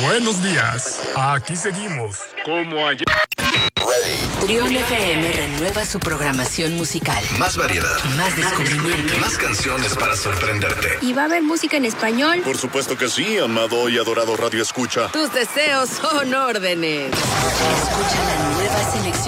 Buenos días. Aquí seguimos, como ayer. Trión FM renueva su programación musical. Más variedad. Más descubrimiento. Más canciones para sorprenderte. ¿Y va a haber música en español? Por supuesto que sí, amado y adorado Radio Escucha. Tus deseos son órdenes. Escucha la nueva selección